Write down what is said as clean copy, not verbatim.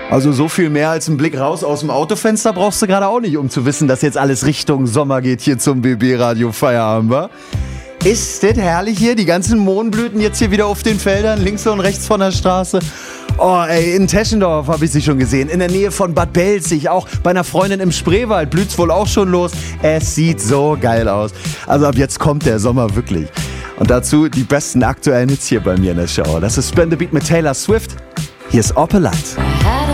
Also so viel mehr als einen Blick raus aus dem Autofenster brauchst du gerade auch nicht, um zu wissen, dass jetzt alles Richtung Sommer geht hier zum BB-Radio Feierabend, wa? Ist das herrlich hier, die ganzen Mohnblüten jetzt hier wieder auf den Feldern, links und rechts von der Straße. Oh ey, in Teschendorf habe ich sie schon gesehen, in der Nähe von Bad Belzig, auch bei einer Freundin im Spreewald blüht's wohl auch schon los. Es sieht so geil aus. Also ab jetzt kommt der Sommer wirklich. Und dazu die besten aktuellen Hits hier bei mir in der Show. Das ist Spin the Beat mit Taylor Swift. Hier ist Opelite.